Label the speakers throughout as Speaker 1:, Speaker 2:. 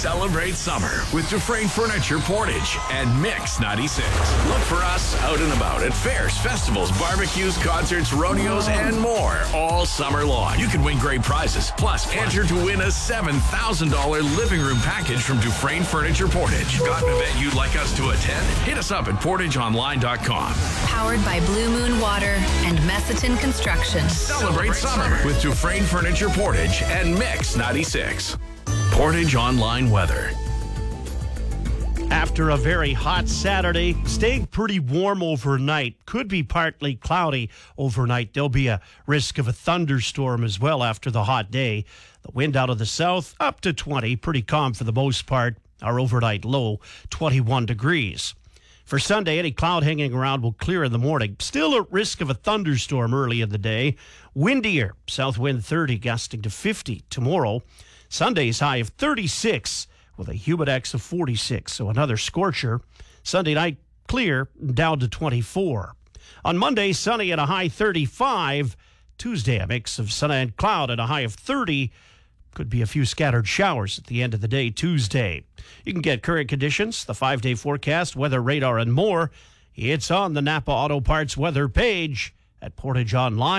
Speaker 1: Celebrate summer with Dufresne Furniture Portage and Mix 96. Look for us out and about at fairs, festivals, barbecues, concerts, rodeos, and more all summer long. You can win great prizes. Plus, enter to win a $7,000 living room package from Dufresne Furniture Portage. Got an event you'd like us to attend? Hit us up at portageonline.com.
Speaker 2: Powered by Blue Moon Water and Messiton Construction.
Speaker 1: Celebrate summer with Dufresne Furniture Portage and Mix 96. Portage Online Weather.
Speaker 3: After a very hot Saturday, staying pretty warm overnight. Could be partly cloudy overnight. There'll be a risk of a thunderstorm as well after the hot day. The wind out of the south up to 20. Pretty calm for the most part. Our overnight low, 21 degrees. For Sunday, any cloud hanging around will clear in the morning. Still at risk of a thunderstorm early in the day. Windier, south wind 30, gusting to 50 tomorrow. Sunday's high of 36 with a humidex of 46, so another scorcher. Sunday night, clear, down to 24. On Monday, sunny at a high 35. Tuesday, a mix of sun and cloud at a high of 30. Could be a few scattered showers at the end of the day Tuesday. You can get current conditions, the 5-day forecast, weather radar, and more. It's on the Napa Auto Parts weather page at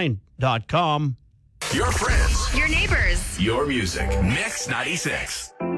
Speaker 3: portageonline.com.
Speaker 1: Your friends.
Speaker 2: Your neighbors.
Speaker 1: Your music. Mix 96.